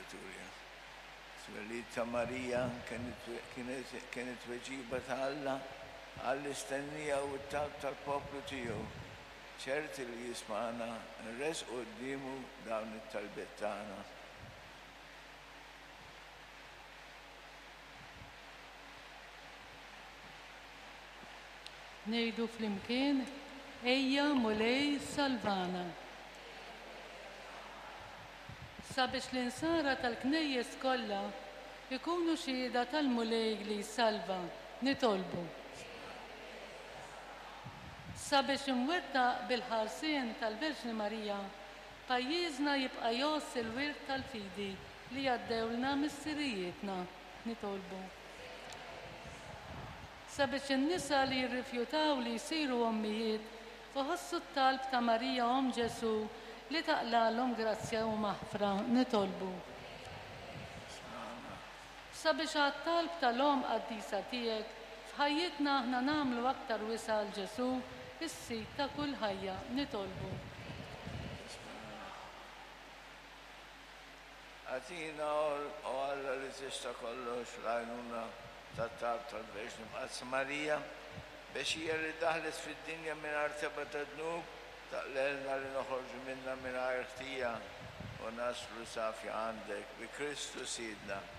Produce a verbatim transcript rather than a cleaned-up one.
Vittoria. Svelita Marija kienet weġiba ta' Alla għall-istennija u t-talb tal-poplu tiegħu. ċerti li jismana nres quddiemu dawn it-talbiet tagħna. Ngħidu flimkien ejja mulej salvana. Sabiex l-insara tal-knejjes kollha ikunu xhieda tal-mulej li jsalva, nitolbu. Sabiex imwettaq bil-ħarsien tal-Verġni Marija, pajjiżna jibqa' joss il-wirt tal-fidi li jaddewlna mis-sirijietna, nitolbu. Sabiex in-nisa li jirrifjutaw li jsiru ommijiet iħossu t-talb ta' Marija Om Ġesu li taqlalhom grazzja u maħfra, nitolbu. Sabiex għat-talb tal-Om qaddisa tiegħek f'ħajjitna aħna nagħmlu aktar wisa' għal Ġesu is-sit ta' kull ħajja, nitolbu. Għatina u Alla li tista' kollox l-għajnuna tat-talb tal-Verġni Mqadsa Marija biex hija li daħlet fid-dinja mingħajr teba ta' dnub taqlelna li noħorġu minnha mingħajr ħtija u naslu safja għandek bi Kristu Sidna.